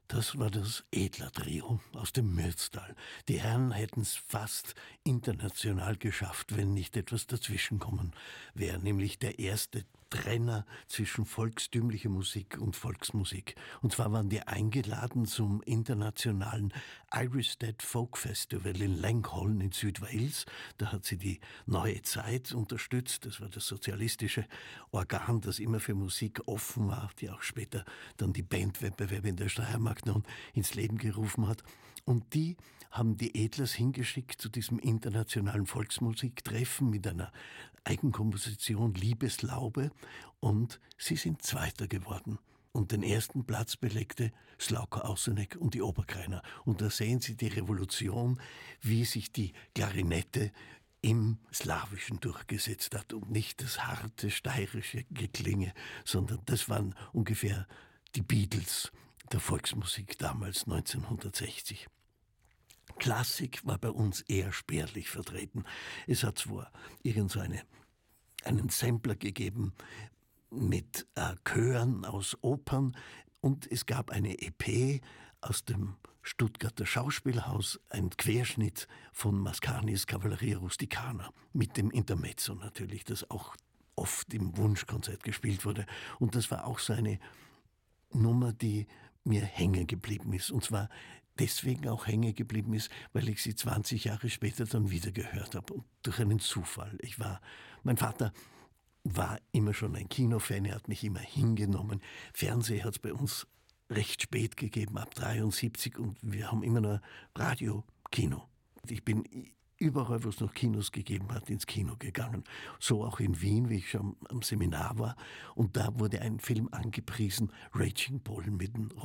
Das war das Edler-Trio aus dem Mürztal. Die Herren hätten es fast international geschafft, wenn nicht etwas dazwischenkommen wäre, nämlich der erste Trenner zwischen volkstümlicher Musik und Volksmusik. Und zwar waren die eingeladen zum internationalen Irish Folk Festival in Langholm in Südwales. Da hat sie die Neue Zeit unterstützt. Das war das sozialistische Organ, das immer für Musik offen war, die auch später dann die Bandwettbewerbe in der Steiermark noch ins Leben gerufen hat. Und die haben die Edlers hingeschickt zu diesem internationalen Volksmusiktreffen mit einer Eigenkomposition Liebeslaube, und sie sind Zweiter geworden. Und den ersten Platz belegte Slauka Ausenek und die Oberkreiner. Und da sehen Sie die Revolution, wie sich die Klarinette im Slawischen durchgesetzt hat und nicht das harte steirische Geklinge, sondern das waren ungefähr die Beatles der Volksmusik damals 1960. Klassik war bei uns eher spärlich vertreten. Es hat zwar einen Sampler gegeben mit Chören aus Opern, und es gab eine EP aus dem Stuttgarter Schauspielhaus, ein Querschnitt von Mascanis Cavalleria Rusticana mit dem Intermezzo natürlich, das auch oft im Wunschkonzert gespielt wurde. Und das war auch so eine Nummer, die mir hängen geblieben ist. Und zwar deswegen auch hängen geblieben ist, weil ich sie 20 Jahre später dann wieder gehört habe. Und durch einen Zufall. Mein Vater war immer schon ein Kinofan, er hat mich immer hingenommen. Fernsehen hat es bei uns recht spät gegeben, ab 73, und wir haben immer nur Radio, Kino. Ich bin überall, wo es noch Kinos gegeben hat, ins Kino gegangen. So auch in Wien, wie ich schon am Seminar war. Und da wurde ein Film angepriesen, Raging Bull mit dem